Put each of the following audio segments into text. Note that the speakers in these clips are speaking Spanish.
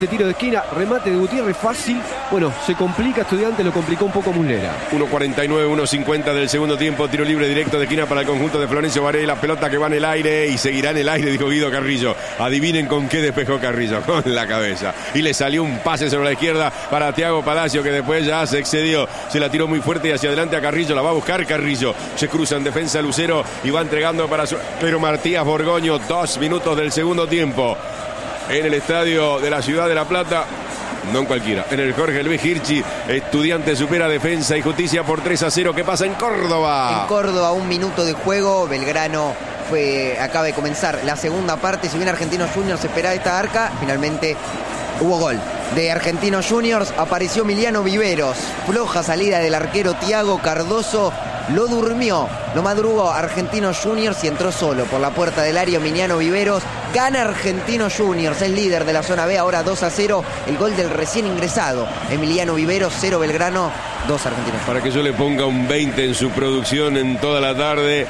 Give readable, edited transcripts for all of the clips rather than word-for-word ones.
Tiro de esquina, remate de Gutiérrez fácil. Bueno, se complica Estudiantes, lo complicó un poco Muslera. 1.49, 1.50 del segundo tiempo. Tiro libre directo de esquina para el conjunto de Florencio Varela. Pelota que va en el aire y seguirá en el aire, dijo Guido Carrillo. Adivinen con qué despejó Carrillo, con la cabeza. Y le salió un pase sobre la izquierda para Thiago Palacio, que después ya se excedió. Se la tiró muy fuerte y hacia adelante a Carrillo. La va a buscar Carrillo. Se cruza en defensa Lucero y va entregando para su... Pero Matías Borgoño, 2 minutos del segundo tiempo. En el estadio de la Ciudad de La Plata, no en cualquiera, en el Jorge Luis Hirschi, Estudiantes supera Defensa y Justicia por 3-0. ¿Qué pasa en Córdoba? En Córdoba, 1 minuto de juego. Belgrano acaba de comenzar la segunda parte. Si bien Argentinos Juniors esperaba esta arca, finalmente hubo gol de Argentinos Juniors. Apareció Emiliano Viveros. Floja salida del arquero Thiago Cardoso. Lo durmió, lo madrugó Argentinos Juniors y entró solo por la puerta del área Emiliano Viveros. Gana Argentinos Juniors, es líder de la zona B, ahora 2-0. El gol del recién ingresado Emiliano Viveros, 0 Belgrano, 2 Argentinos. Para que yo le ponga un 20 en su producción en toda la tarde,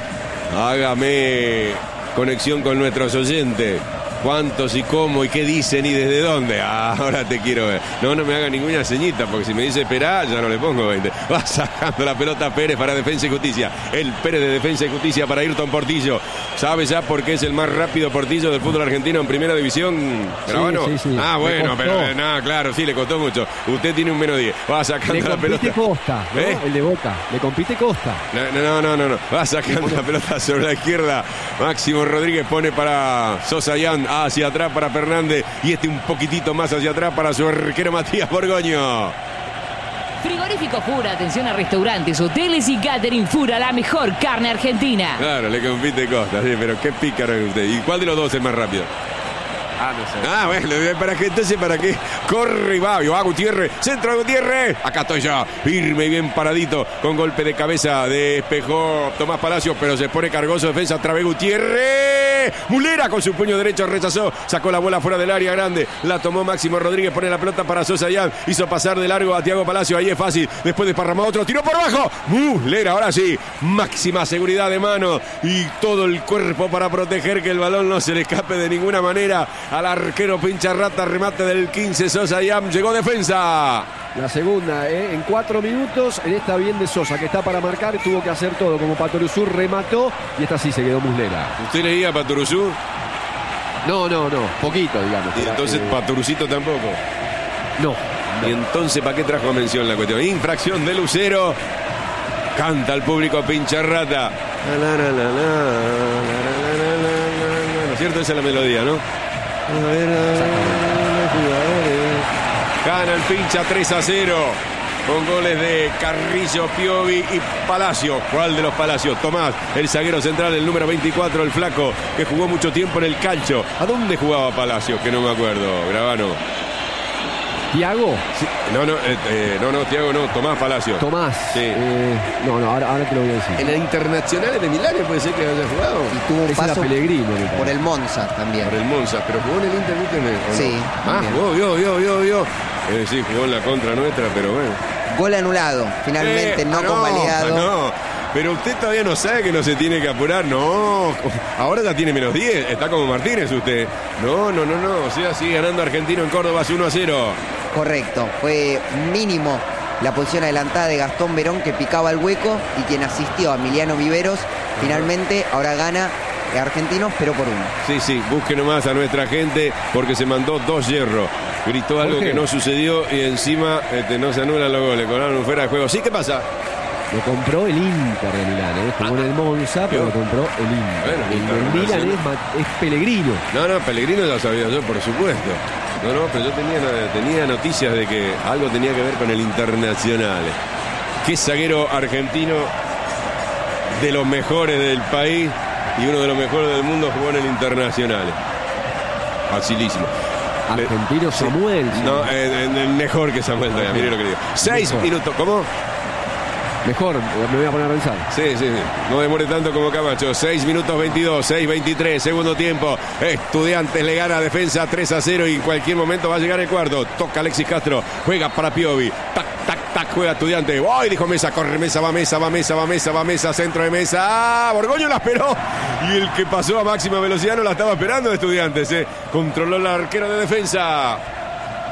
hágame conexión con nuestros oyentes. ¿Cuántos y cómo y qué dicen y desde dónde? Ahora te quiero ver. No me haga ninguna ceñita, porque si me dice esperá, ya no le pongo 20. Va sacando la pelota Pérez para Defensa y Justicia. El Pérez de Defensa y Justicia para Ayrton Portillo. ¿Sabe ya por qué es el más rápido Portillo del fútbol argentino en primera división? ¿Grabano? Sí. Bueno, pero nada, claro, sí, le costó mucho. Usted tiene un menos 10. Va sacando la pelota. Le compite Costa, ¿no? El de Boca. Le compite Costa. No. Va sacando la pelota sobre la izquierda. Máximo Rodríguez pone para Sosa Yan. Hacia atrás para Fernández y un poquitito más hacia atrás para su arquero Matías Borgoño. Frigorífico Fura, atención a restaurantes, hoteles y catering. Fura, la mejor carne argentina. Claro, le compite Costa, sí, pero qué pícaro es usted. ¿Y cuál de los dos es el más rápido? No sé. Bueno, ¿para qué? Corre y va Gutiérrez, centro de Gutiérrez. Acá estoy ya, firme y bien paradito, con golpe de cabeza, despejó Tomás Palacio, pero se pone cargoso defensa, otra vez Gutiérrez. Muslera con su puño derecho rechazó, sacó la bola fuera del área grande, la tomó Máximo Rodríguez, pone la pelota para Sosa Yan, hizo pasar de largo a Thiago Palacio, ahí es fácil, después desparramó otro, tiró por abajo, Muslera, ahora sí, máxima seguridad de mano y todo el cuerpo para proteger que el balón no se le escape de ninguna manera al arquero Pincharrata. Remate del 15 Sosa Yan, llegó Defensa. La segunda, en 4 minutos, en esta bien de Sosa, que está para marcar, tuvo que hacer todo, como Patoruzú remató, y esta sí se quedó Muslera. ¿Usted leía a Patoruzú? No, poquito, digamos. Y entonces Patorucito tampoco. No. Y entonces, ¿para qué trajo a mención la cuestión? Infracción de Lucero. Canta el público Pincharrata. ¿No es cierto? Esa es la melodía, ¿no? Gana el Pincha 3-0 con goles de Carrillo, Piovi y Palacio. ¿Cuál de los Palacios? Tomás, el zaguero central, el número 24, el flaco, que jugó mucho tiempo en el calcio. ¿A dónde jugaba Palacio? Que no me acuerdo, Grabano. ¿Tiago? Sí, no, Tiago no, Tomás Palacio. Tomás. Sí. Ahora te lo voy a decir. En la Internacional de Milán puede ser que haya jugado. Y tuvo un paso Pellegrino, por el Monza también. Por el Monza, pero jugó en el Inter, ¿no? Sí. Jugó. Sí, jugó en la contra nuestra, pero bueno. Gol anulado, finalmente no convalidado. No, pero usted todavía no sabe que no se tiene que apurar, no. Ahora ya tiene menos 10, está como Martínez usted. No. O sea, sigue ganando Argentino en Córdoba 1-0. Correcto, fue mínimo la posición adelantada de Gastón Verón, que picaba el hueco, y quien asistió a Emiliano Viveros. Finalmente, ahora gana Argentinos, pero por 1. Sí, busque nomás a nuestra gente, porque se mandó 2 hierros. Gritó algo que no sucedió y encima no se anulan los goles, cobraron fuera de juego. ¿Sí? ¿Qué pasa? Lo compró el Inter de Milán, jugó en el Monza, pero lo compró el Inter. El Milán es Pellegrino. No, Pellegrino ya sabía yo, por supuesto. No, pero yo tenía noticias de que algo tenía que ver con el Internacional. Qué zaguero argentino, de los mejores del país y uno de los mejores del mundo, jugó en el Internacional. Facilísimo. Argentino Samuel. No, mejor que Samuel. Mire lo que digo. 6 minutos. ¿Cómo? Mejor, me voy a poner a pensar. Sí. No demore tanto como Camacho. 6 minutos 22, 6:23, segundo tiempo. Estudiantes le gana a Defensa 3-0 y en cualquier momento va a llegar el cuarto. Toca Alexis Castro, juega para Piovi. Tac, juega Estudiantes. ¡Ay! Dijo Mesa, corre Mesa, va Mesa, centro de Mesa. Borgoño la esperó. Y el que pasó a máxima velocidad no la estaba esperando de Estudiantes. Controló el arquero de Defensa.